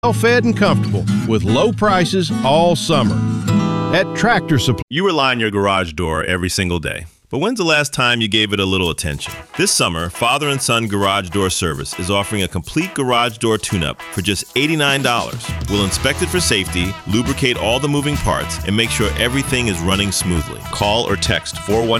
Well-fed and comfortable with low prices all summer. At Tractor Supply. You rely on your garage door every single day. But when's the last time you gave it a little attention? This summer, Father and Son Garage Door Service is offering a complete garage door tune-up for just $89. We'll inspect it for safety, lubricate all the moving parts, and make sure everything is running smoothly. Call or text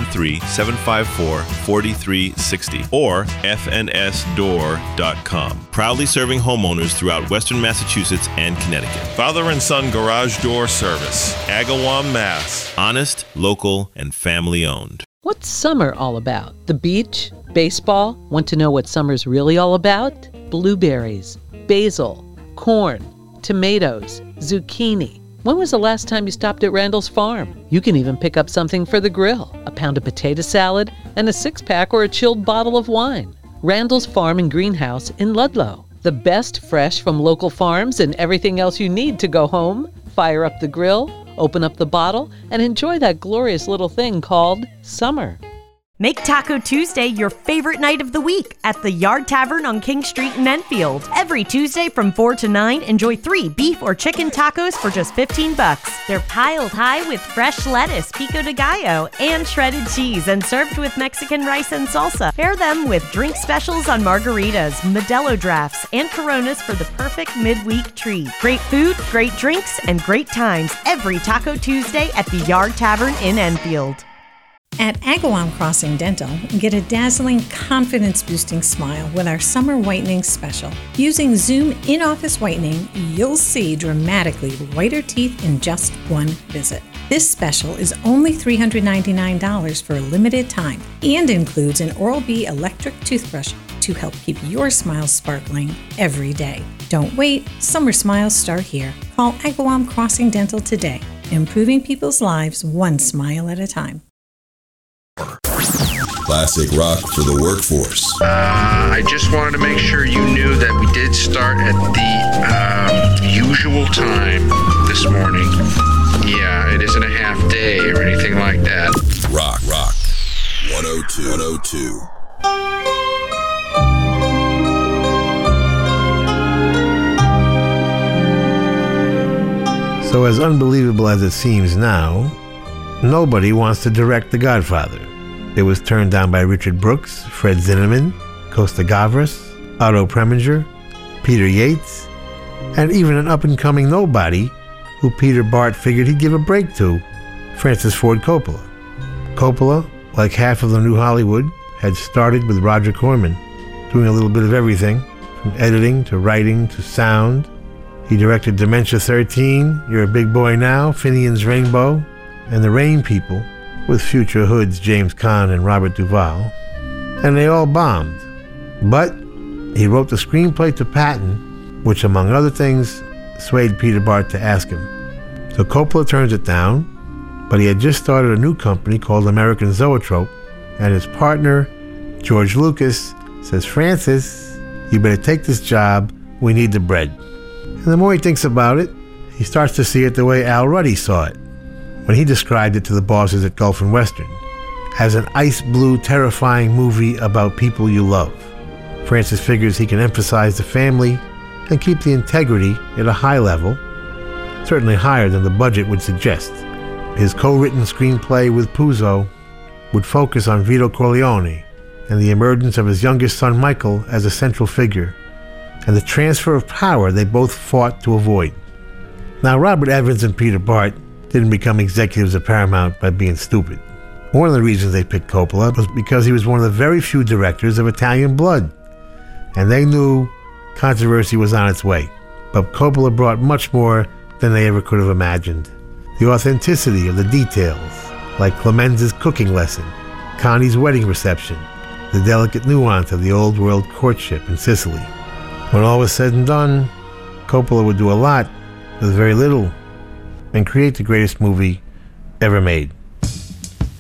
413-754-4360 or fnsdoor.com. Proudly serving homeowners throughout Western Massachusetts and Connecticut. Father and Son Garage Door Service, Agawam, Mass. Honest, local, and family-owned. What's summer all about? The beach? Baseball? Want to know what summer's really all about? Blueberries, basil, corn, tomatoes, zucchini. When was the last time you stopped at Randall's Farm? You can even pick up something for the grill, a pound of potato salad, and a 6-pack or a chilled bottle of wine. Randall's Farm and Greenhouse in Ludlow. The best fresh from local farms and everything else you need to go home. Fire up the grill, open up the bottle, and enjoy that glorious little thing called summer. Make Taco Tuesday your favorite night of the week at the Yard Tavern on King Street in Enfield. Every Tuesday from 4 to 9, enjoy 3 beef or chicken tacos for just $15. They're piled high with fresh lettuce, pico de gallo, and shredded cheese, and served with Mexican rice and salsa. Pair them with drink specials on margaritas, Modelo drafts, and Coronas for the perfect midweek treat. Great food, great drinks, and great times every Taco Tuesday at the Yard Tavern in Enfield. At Agawam Crossing Dental, get a dazzling, confidence-boosting smile with our summer whitening special. Using Zoom in-office whitening, you'll see dramatically whiter teeth in just one visit. This special is only $399 for a limited time and includes an Oral-B electric toothbrush to help keep your smile sparkling every day. Don't wait, summer smiles start here. Call Agawam Crossing Dental today, improving people's lives one smile at a time. Classic rock for the workforce. I just wanted to make sure you knew that we did start at the usual time this morning. Yeah, it isn't a half day or anything like that. Rock 102. So as unbelievable as it seems now, nobody wants to direct The Godfather. It was turned down by Richard Brooks, Fred Zinnemann, Costa Gavras, Otto Preminger, Peter Yates, and even an up-and-coming nobody who Peter Bart figured he'd give a break to, Francis Ford Coppola. Coppola, like half of the New Hollywood, had started with Roger Corman, doing a little bit of everything, from editing to writing to sound. He directed Dementia 13, You're a Big Boy Now, Finian's Rainbow, and The Rain People, with future hoods James Caan and Robert Duvall, and they all bombed. But he wrote the screenplay to Patton, which among other things swayed Peter Bart to ask him. So Coppola turns it down, but he had just started a new company called American Zoetrope, and his partner, George Lucas, says, Francis, you better take this job, we need the bread. And the more he thinks about it, he starts to see it the way Al Ruddy saw it, when he described it to the bosses at Gulf and Western, as an ice blue, terrifying movie about people you love. Francis figures he can emphasize the family and keep the integrity at a high level, certainly higher than the budget would suggest. His co-written screenplay with Puzo would focus on Vito Corleone and the emergence of his youngest son Michael as a central figure, and the transfer of power they both fought to avoid. Now, Robert Evans and Peter Bart didn't become executives of Paramount by being stupid. One of the reasons they picked Coppola was because he was one of the very few directors of Italian blood, and they knew controversy was on its way. But Coppola brought much more than they ever could have imagined. The authenticity of the details, like Clemenza's cooking lesson, Connie's wedding reception, the delicate nuance of the old world courtship in Sicily. When all was said and done, Coppola would do a lot with very little and create the greatest movie ever made.